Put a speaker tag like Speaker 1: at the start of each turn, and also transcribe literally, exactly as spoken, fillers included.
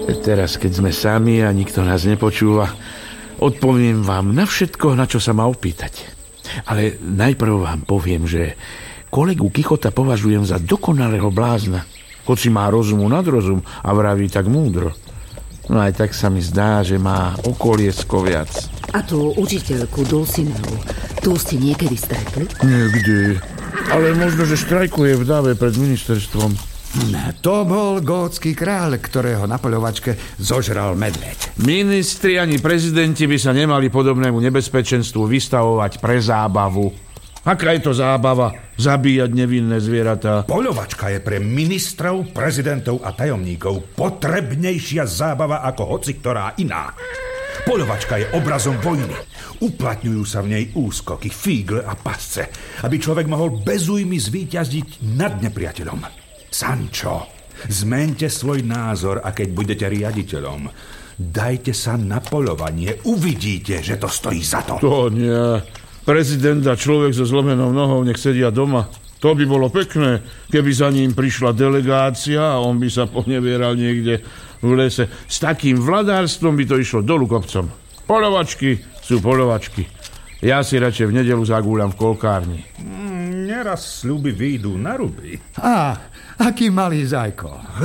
Speaker 1: Teraz, keď sme sami a nikto nás nepočúva, odpoviem vám na všetko, na čo sa ma opýtate. Ale najprv vám poviem, že kolegu Kichota považujem za dokonalého blázna, hoci má rozumu nad rozum a vraví tak múdro. No aj tak sa mi zdá, že má okoliesko viac.
Speaker 2: A tú učiteľku Dulcinevu, tu ste niekedy stretli?
Speaker 1: Niekdy. Ale možno, že štrajkuje v dáve pred ministerstvom.
Speaker 3: To bol gótsky kráľ, ktorého na poľovačke zožral medveď.
Speaker 1: Ministri ani prezidenti by sa nemali podobnému nebezpečenstvu vystavovať pre zábavu. Aká je to zábava? Zabíjať nevinné zvieratá.
Speaker 4: Poľovačka je pre ministrov, prezidentov a tajomníkov potrebnejšia zábava ako hoci ktorá iná. Poľovačka je obrazom vojny. Uplatňujú sa v nej úskoky, fígle a pasce, aby človek mohol bez újmy zvíťaziť nad nepriateľom. Sancho, zmente svoj názor a keď budete riaditeľom, dajte sa na poľovanie. Uvidíte, že to stojí za to.
Speaker 1: To nie. Prezident a človek so zlomenou nohou nech sedia doma. To by bolo pekné, keby za ním prišla delegácia a on by sa ponevieral niekde v lese. S takým vladárstvom by to išlo dolu kopcom. Poľovačky sú poľovačky. Ja si radšej v nedeľu zagúľam v kolkárni.
Speaker 4: Mm, neraz sľuby výjdu na ruby.
Speaker 3: Á, aký malý zajko.